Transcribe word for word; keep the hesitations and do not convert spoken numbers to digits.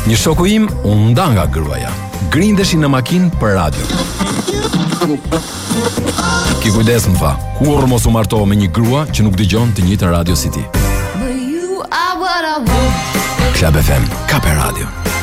Një shoku im u nda nga gruaja. Grindeshin në makinë për radio. Ki kujdes më tha, kur mos u martohu me një grua që nuk dëgjon të njëjtën radio si ti. Club F M, Kape Radio.